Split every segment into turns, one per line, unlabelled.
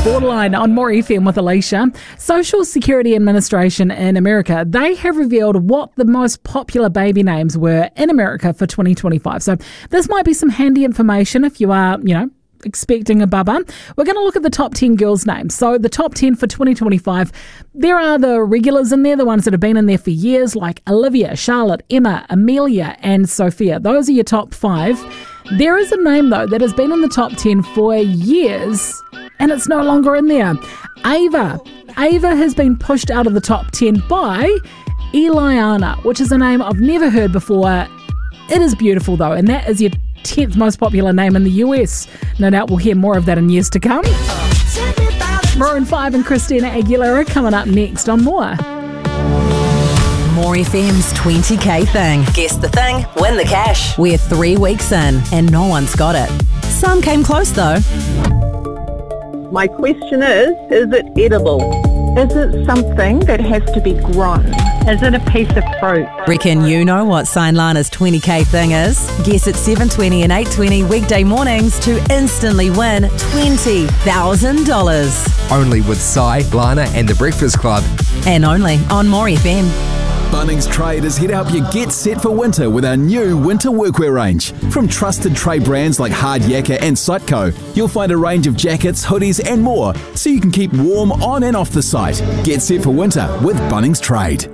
Borderline on More FM with Alicia. Social Security Administration in America, they have revealed what the most popular baby names were in America for 2025. So this might be some handy information if you are, expecting a bubba. We're going to look at the top 10 girls' names. So the top 10 for 2025, there are the regulars in there, the ones that have been in there for years, like Olivia, Charlotte, Emma, Amelia, and Sophia. Those are your top 5. There is a name, though, that has been in the top 10 for years, and it's no longer in there. Ava. Ava has been pushed out of the top 10 by Eliana, which is a name I've never heard before. It is beautiful, though, and that is your 10th most popular name in the US. No doubt we'll hear more of that in years to come. Maroon 5 and Christina Aguilera coming up next on More.
More FM's 20k thing. Guess the thing, win the cash. We're 3 weeks in and no one's got it. Some came close though.
My question is it edible? Is it something that has to be grown? Is it a piece of fruit?
Reckon you know what Sign Lana's 20k thing is? Guess at 7:20 and 8:20 weekday mornings to instantly win $20,000.
Only with Sai, Lana and The Breakfast Club.
And only on More FM.
Bunnings Trade is here to help you get set for winter with our new winter workwear range. From trusted trade brands like Hard Yakka and Siteco, you'll find a range of jackets, hoodies and more, so you can keep warm on and off the site. Get set for winter with Bunnings Trade.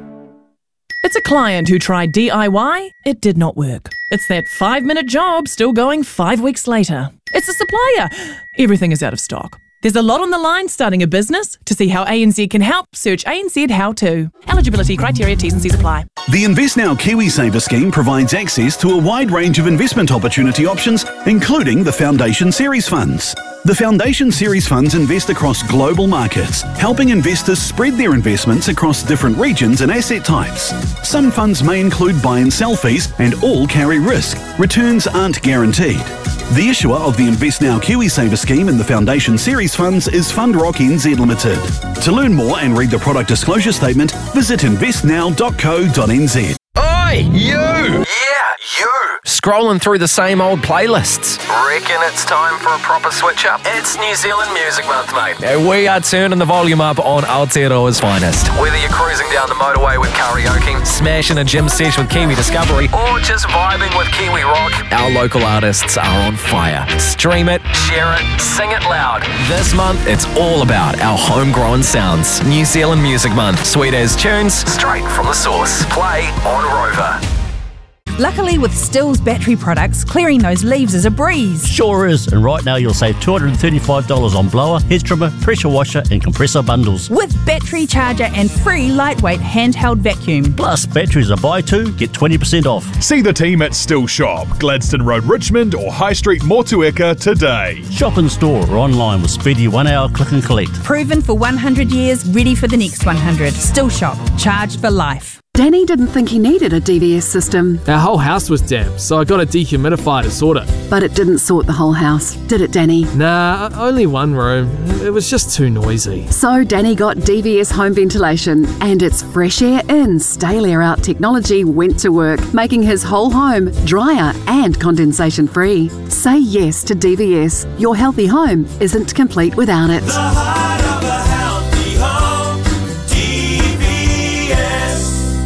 It's a client who tried DIY. It did not work. It's that 5-minute job still going 5 weeks later. It's a supplier. Everything is out of stock. There's a lot on the line starting a business. To see how ANZ can help, search ANZ How To. Eligibility criteria, T's and C's apply.
The Invest Now KiwiSaver scheme provides access to a wide range of investment opportunity options, including the Foundation Series funds. The Foundation Series funds invest across global markets, helping investors spread their investments across different regions and asset types. Some funds may include buy and sell fees and all carry risk. Returns aren't guaranteed. The issuer of the Invest Now KiwiSaver scheme in the Foundation Series funds is Fundrock NZ Limited. To learn more and read the product disclosure statement, visit investnow.co.nz.
Oi, you! Yeah, you! Scrolling through the same old playlists. Reckon it's time for a proper switch up? It's New Zealand Music Month, mate. And we are turning the volume up on Aotearoa's finest. Whether you're cruising down the motorway with karaoke, smashing a gym sesh with Kiwi Discovery, or just vibing with Kiwi Rock, our local artists are on fire. Stream it, share it, sing it loud. This month, it's all about our homegrown sounds. New Zealand Music Month. Sweet as tunes, straight from the source. Play on Rover.
Luckily, with Stills battery products, clearing those leaves is a breeze.
Sure is, and right now you'll save $235 on blower, hedge trimmer, pressure washer and compressor bundles.
With battery charger and free lightweight handheld vacuum.
Plus, batteries are buy 2, get 20% off.
See the team at Still Shop, Gladstone Road, Richmond or High Street, Motueka today.
Shop in store or online with speedy 1-hour click and collect.
Proven for 100 years, ready for the next 100. Still Shop, charged for life.
Danny didn't think he needed a DVS system.
Our whole house was damp, so I got a dehumidifier to sort it.
But it didn't sort the whole house, did it, Danny?
Nah, only one room. It was just too noisy.
So Danny got DVS home ventilation, and its fresh air in, stale air out technology went to work, making his whole home drier and condensation free. Say yes to DVS. Your healthy home isn't complete without it.
The heart of a healthy home, DVS.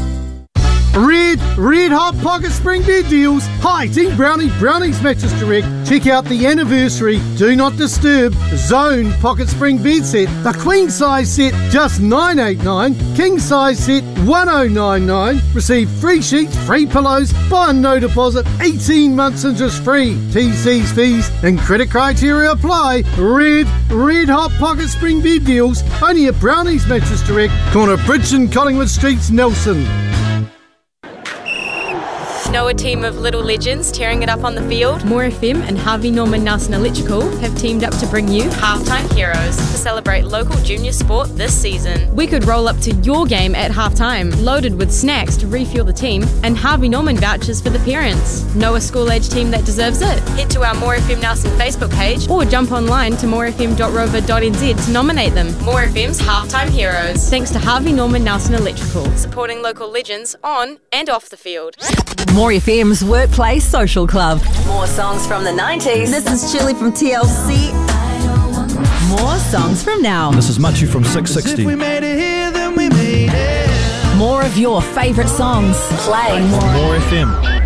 Red Hot Pocket Spring Bed Deals. Hi, Team Brownies Mattress Direct. Check out the anniversary Do Not Disturb Zone Pocket Spring Bed Set. The queen size set just $989, king size set $1099. Receive free sheets, free pillows, buy and no deposit, 18 months interest free. TC's fees and credit criteria apply. Red Hot Pocket Spring Bed Deals. Only at Brownies Mattress Direct, corner Bridge and Collingwood Streets, Nelson.
Know a team of little legends tearing it up on the field? More FM and Harvey Norman Nelson Electrical have teamed up to bring you Halftime Heroes to celebrate local junior sport this season. We could roll up to your game at halftime, loaded with snacks to refuel the team and Harvey Norman vouchers for the parents. Know a school-age team that deserves it? Head to our More FM Nelson Facebook page or jump online to morefm.rover.nz to nominate them. More FM's Halftime Heroes. Thanks to Harvey Norman Nelson Electrical, supporting local legends on and off the field.
More FM's Workplace Social Club. More songs from the 90s.
This is Chili from TLC.
More songs songs from now.
This is Machu from 660.
If we made it here, then we made it.
More of your favourite songs playing
More FM.